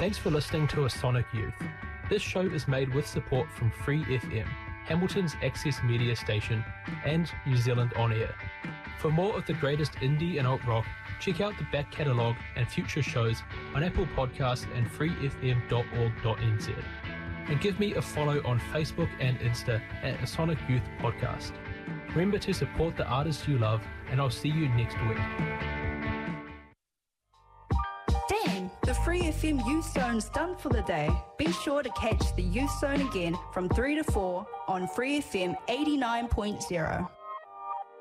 Thanks for listening to A Sonic Youth. This show is made with support from Free FM, Hamilton's access media station, and New Zealand On Air. For more of the greatest indie and alt rock, check out the back catalogue and future shows on Apple Podcasts and freefm.org.nz. And give me a follow on Facebook and Insta at A Sonic Youth Podcast. Remember to support the artists you love, and I'll see you next week. Dang, the Free FM Youth Zone's done for the day. Be sure to catch the Youth Zone again from 3 to 4 on Free FM 89.0.